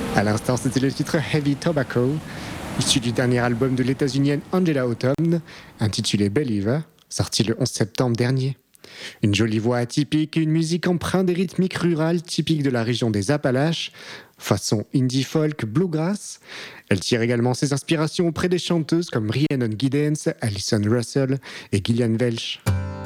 À l'instant, c'était le titre Heavy Tobacco, issu du dernier album de l'états-unienne Angela Autumn, intitulé Believer, sorti le 11 septembre dernier. Une jolie voix atypique et une musique empreinte des rythmiques rurales typiques de la région des Appalaches, façon indie folk bluegrass. Elle tire également ses inspirations auprès des chanteuses comme Rhiannon Giddens, Alison Russell et Gillian Welch.